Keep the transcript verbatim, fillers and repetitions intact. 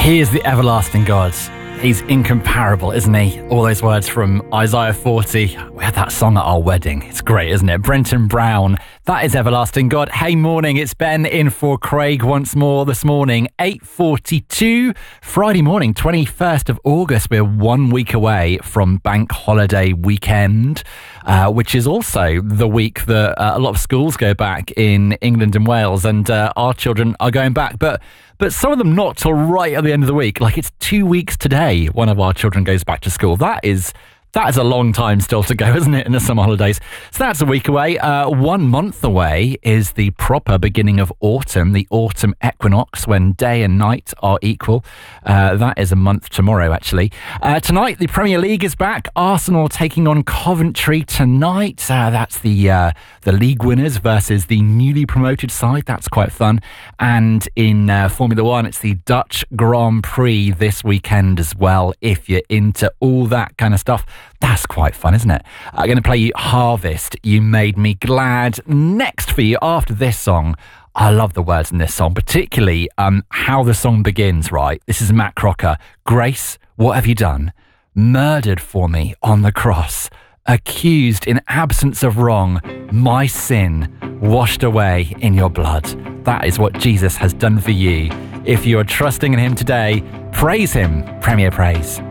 He is the everlasting God. He's incomparable, isn't he? All those words from Isaiah forty. We had that song at our wedding. It's great, isn't it? Brenton Brown. That is everlasting God. Hey, morning. It's Ben in for Craig once more this morning. eight forty-two, Friday morning, twenty-first of August. We're one week away from Bank Holiday weekend, uh, which is also the week that uh, a lot of schools go back in England and Wales, and uh, our children are going back. But But some of them not till right at the end of the week. Like, it's two weeks today one of our children goes back to school. That is that is a long time still to go, isn't it, in the summer holidays? So that's a week away. Uh, one month away is the proper beginning of autumn, the autumn equinox, when day and night are equal. Uh, that is a month tomorrow, actually. Uh, tonight, the Premier League is back. Arsenal taking on Coventry tonight. Uh, that's the uh, the league winners versus the newly promoted side. That's quite fun. And in uh, Formula One, it's the Dutch Grand Prix this weekend as well. If you're into all that kind of stuff, that's quite fun, isn't it? I'm going to play you Harvest, You Made Me Glad. Next for you after this song. I love the words in this song, particularly um, how the song begins, right? This is Matt Crocker. Grace, what have you done? Murdered for me on the cross. Accused in absence of wrong. My sin washed away in your blood. That is what Jesus has done for you. If you are trusting in him today, praise him. Premier Praise.